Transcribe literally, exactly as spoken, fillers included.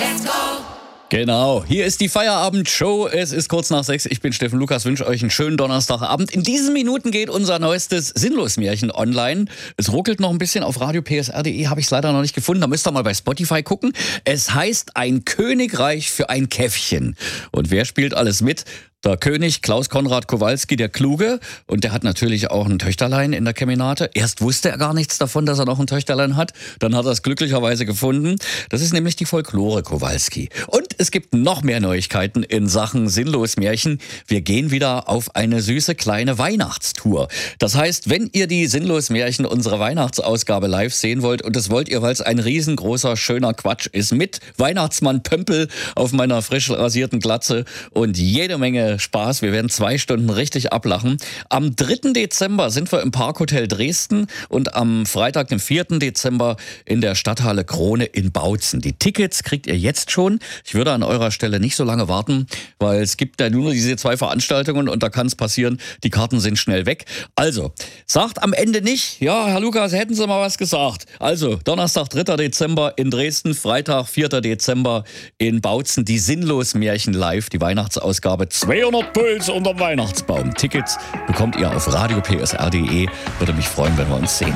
Let's go! Genau, hier ist die Feierabendshow. Es ist kurz nach sechs. Ich bin Steffen Lukas, wünsche euch einen schönen Donnerstagabend. In diesen Minuten geht unser neuestes Sinnlos-Märchen online. Es ruckelt noch ein bisschen auf radio p s r punkt d e, habe ich es leider noch nicht gefunden. Da müsst ihr mal bei Spotify gucken. Es heißt Ein Königreich für ein Käffchen. Und wer spielt alles mit? Der König Klaus Konrad Kowalski, der Kluge, und der hat natürlich auch ein Töchterlein in der Kemenate. Erst wusste er gar nichts davon, dass er noch ein Töchterlein hat. Dann hat er es glücklicherweise gefunden. Das ist nämlich die Folklore Kowalski. Und es gibt noch mehr Neuigkeiten in Sachen Sinnlos-Märchen. Wir gehen wieder auf eine süße kleine Weihnachtstour. Das heißt, wenn ihr die Sinnlos-Märchen, unsere Weihnachtsausgabe live sehen wollt, und das wollt ihr, weil es ein riesengroßer, schöner Quatsch ist, mit Weihnachtsmann Pömpel auf meiner frisch rasierten Glatze und jede Menge Spaß. Wir werden zwei Stunden richtig ablachen. Am dritten Dezember sind wir im Parkhotel Dresden und am Freitag, dem vierten Dezember, in der Stadthalle Krone in Bautzen. Die Tickets kriegt ihr jetzt schon. Ich würde an eurer Stelle nicht so lange warten, weil es gibt ja nur diese zwei Veranstaltungen und da kann es passieren, die Karten sind schnell weg. Also, sagt am Ende nicht, ja, Herr Lukas, hätten Sie mal was gesagt. Also, Donnerstag, dritter Dezember in Dresden, Freitag, vierter Dezember in Bautzen, die Sinnlos-Märchen live, die Weihnachtsausgabe zweihundert Puls unterm Weihnachtsbaum. Tickets bekommt ihr auf radio p s r punkt d e. Würde mich freuen, wenn wir uns sehen.